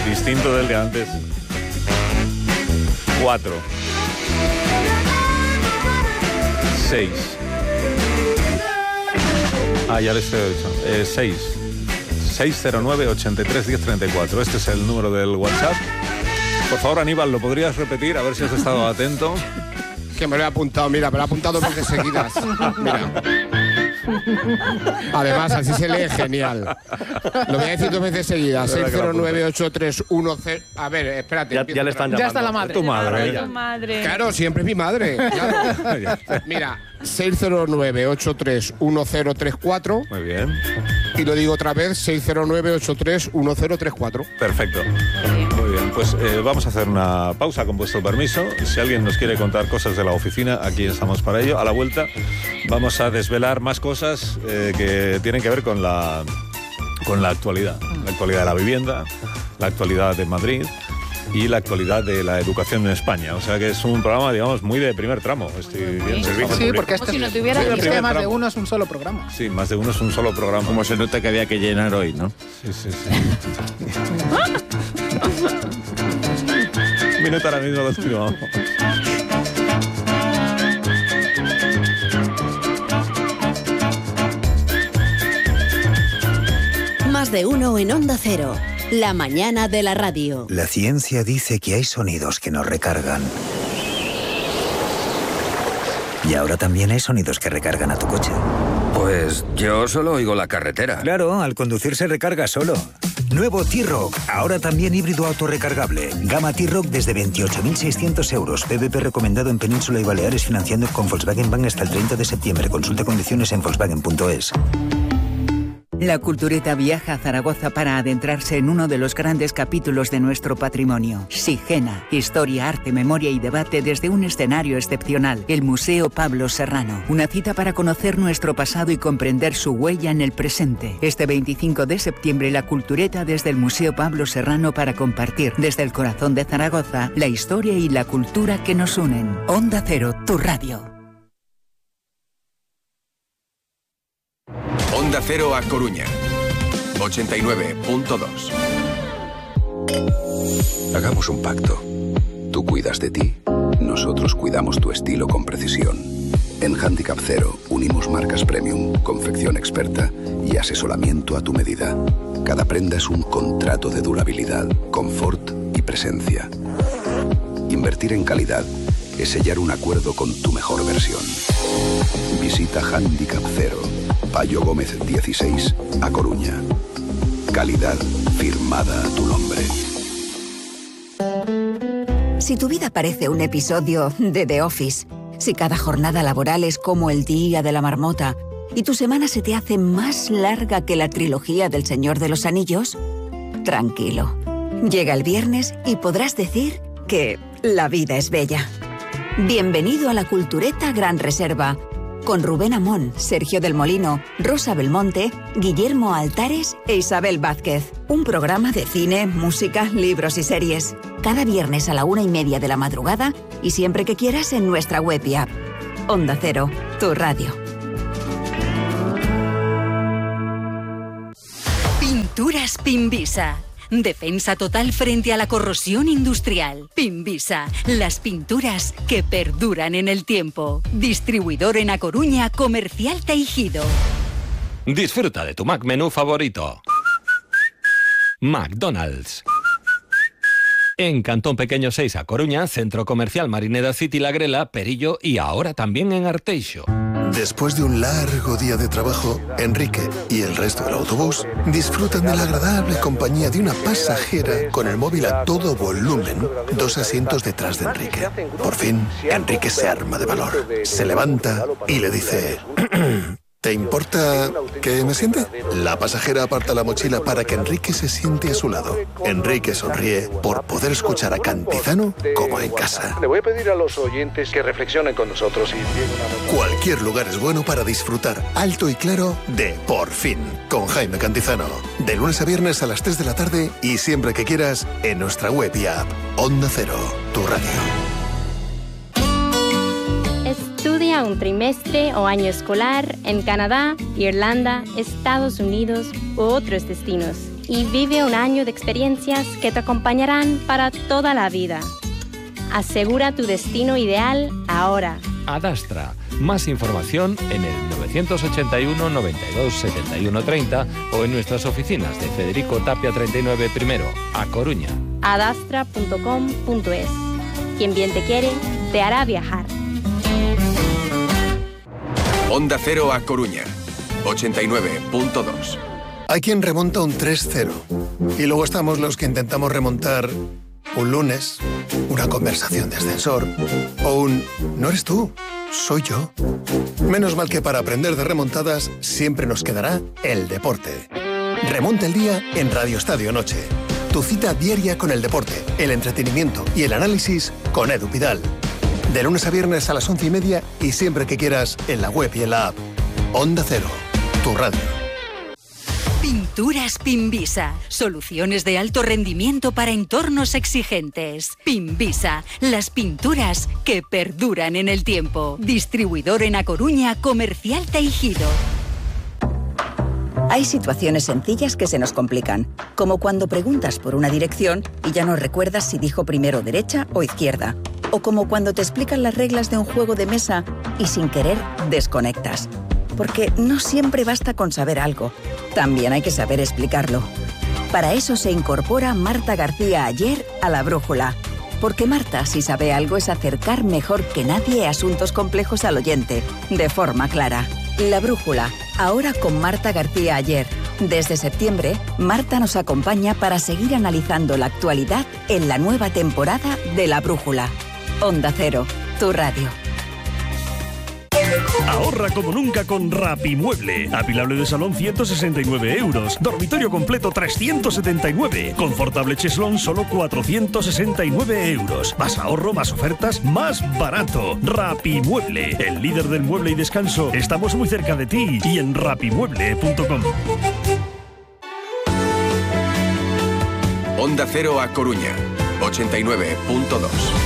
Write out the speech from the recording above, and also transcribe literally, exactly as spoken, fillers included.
distinto del de antes. Cuatro. Seis. Ah, ya le estoy dicho. Eh, seis. seis cero nueve, ochenta y tres, diez, treinta y cuatro. Este es el número del WhatsApp. Por favor, Aníbal, ¿lo podrías repetir? A ver si has estado atento. Que me lo he apuntado, mira, me lo he apuntado dos veces seguidas. Mira. Además, así se lee genial. Lo voy a decir dos veces seguidas. seis cero nueve, ocho tres uno cero. A ver, espérate. Ya, ya le están llamando. Ya está la madre. Tu madre. Tu madre. Claro, siempre es mi madre. Claro. Mira, seis cero nueve, ocho tres uno cero tres cuatro. Muy bien. Y lo digo otra vez, seis cero nueve, ocho tres uno cero tres cuatro. Perfecto. Muy bien, pues eh, vamos a hacer una pausa con vuestro permiso. Si alguien nos quiere contar cosas de la oficina, aquí estamos para ello. A la vuelta vamos a desvelar más cosas eh, que tienen que ver con la, con la actualidad. La actualidad de la vivienda, la actualidad de Madrid y la actualidad de la educación en España. O sea que es un programa, digamos, muy de primer tramo. Estoy bien, servicio Sí, público. porque este, si no tuviera sí, que es que ser más de tramo. uno es un solo programa. Sí, más de uno es un solo programa. Como se nota que había que llenar hoy, ¿no? Sí, sí, sí. Un minuto ahora mismo continuamos. Más de uno en Onda Cero. La mañana de la radio. La ciencia dice que hay sonidos que nos recargan. Y ahora también hay sonidos que recargan a tu coche. Pues yo solo oigo la carretera. Claro, al conducir se recarga solo. Nuevo T-Roc, ahora también híbrido autorrecargable. Gama T-Roc desde veintiocho mil seiscientos euros. P V P recomendado en Península y Baleares, financiando con Volkswagen Bank hasta el treinta de septiembre. Consulta condiciones en volkswagen punto es. La Cultureta viaja a Zaragoza para adentrarse en uno de los grandes capítulos de nuestro patrimonio. Sigena, historia, arte, memoria y debate desde un escenario excepcional, el Museo Pablo Serrano. Una cita para conocer nuestro pasado y comprender su huella en el presente. Este veinticinco de septiembre, la Cultureta desde el Museo Pablo Serrano para compartir desde el corazón de Zaragoza la historia y la cultura que nos unen. Onda Cero, tu radio. Onda Cero a Coruña, ochenta y nueve punto dos. Hagamos un pacto. Tú cuidas de ti, nosotros cuidamos tu estilo con precisión. En Handicap Cero unimos marcas premium, confección experta y asesoramiento a tu medida. Cada prenda es un contrato de durabilidad, confort y presencia. Invertir en calidad es sellar un acuerdo con tu mejor versión. Visita Handicap Cero, Payo Gómez dieciséis, A Coruña. Calidad firmada a tu nombre. Si tu vida parece un episodio de The Office, si cada jornada laboral es como el día de la marmota y tu semana se te hace más larga que la trilogía del Señor de los Anillos, tranquilo. Llega el viernes y podrás decir que la vida es bella. Bienvenido a la Cultureta Gran Reserva, con Rubén Amón, Sergio del Molino, Rosa Belmonte, Guillermo Altares e Isabel Vázquez. Un programa de cine, música, libros y series. Cada viernes a la una y media de la madrugada y siempre que quieras en nuestra web y app. Onda Cero, tu radio. Pinturas Pimbisa. Defensa total frente a la corrosión industrial. Pimbisa, las pinturas que perduran en el tiempo. Distribuidor en A Coruña, Comercial Teijido. Disfruta de tu Mac menú favorito. McDonald's. En Cantón Pequeño seis, A Coruña, Centro Comercial Marineda City La Grela, Perillo y ahora también en Arteixo. Después de un largo día de trabajo, Enrique y el resto del autobús disfrutan de la agradable compañía de una pasajera con el móvil a todo volumen, dos asientos detrás de Enrique. Por fin, Enrique se arma de valor, se levanta y le dice... ¿Te importa que me siente? La pasajera aparta la mochila para que Enrique se siente a su lado. Enrique sonríe por poder escuchar a Cantizano como en casa. Le voy a pedir a los oyentes que reflexionen con nosotros y... Cualquier lugar es bueno para disfrutar alto y claro de Por Fin, con Jaime Cantizano. De lunes a viernes a las tres de la tarde y siempre que quieras en nuestra web y app. Onda Cero, tu radio. Estudia un trimestre o año escolar en Canadá, Irlanda, Estados Unidos u otros destinos y vive un año de experiencias que te acompañarán para toda la vida. Asegura tu destino ideal ahora. Adastra. Más información en el nueve ochenta y uno, noventa y dos, setenta y uno treinta o en nuestras oficinas de Federico Tapia treinta y nueve primero, A Coruña. adastra punto com punto es. Quien bien te quiere, te hará viajar. Onda Cero A Coruña, ochenta y nueve punto dos. Hay quien remonta un tres cero y luego estamos los que intentamos remontar un lunes, una conversación de ascensor o un «no eres tú, soy yo». Menos mal que para aprender de remontadas siempre nos quedará el deporte. Remonta el día en Radio Estadio Noche. Tu cita diaria con el deporte, el entretenimiento y el análisis con Edu Pidal. De lunes a viernes a las once y media y siempre que quieras en la web y en la app. Onda Cero, tu radio. Pinturas Pimbisa. Soluciones de alto rendimiento para entornos exigentes. Pimbisa. Las pinturas que perduran en el tiempo. Distribuidor en A Coruña, Comercial Teijido. Hay situaciones sencillas que se nos complican, como cuando preguntas por una dirección y ya no recuerdas si dijo primero derecha o izquierda, o como cuando te explican las reglas de un juego de mesa y sin querer desconectas. Porque no siempre basta con saber algo, también hay que saber explicarlo. Para eso se incorpora Marta García Ayer a La Brújula. Porque Marta, si sabe algo, es acercar mejor que nadie asuntos complejos al oyente, de forma clara. La Brújula, ahora con Marta García Ayer. Desde septiembre, Marta nos acompaña para seguir analizando la actualidad en la nueva temporada de La Brújula. Onda Cero, tu radio. Ahorra como nunca con Rapimueble. Apilable de salón ciento sesenta y nueve euros. Dormitorio completo trescientos setenta y nueve. Confortable cheslón solo cuatrocientos sesenta y nueve euros. Más ahorro, más ofertas, más barato. Rapimueble, el líder del mueble y descanso. Estamos muy cerca de ti y en rapimueble punto com. Onda Cero A Coruña, ochenta y nueve punto dos.